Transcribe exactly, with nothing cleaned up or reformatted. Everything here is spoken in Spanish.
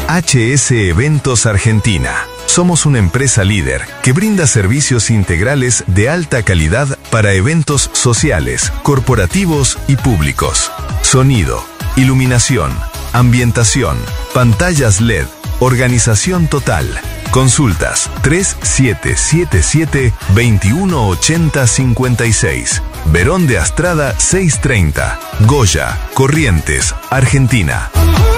H S Eventos Argentina. Somos una empresa líder que brinda servicios integrales de alta calidad para eventos sociales, corporativos y públicos. Sonido, iluminación, ambientación, pantallas L E D, organización total. Consultas tres siete siete siete, dos uno ocho cero cinco seis. Verón de Astrada seiscientos treinta. Goya, Corrientes, Argentina.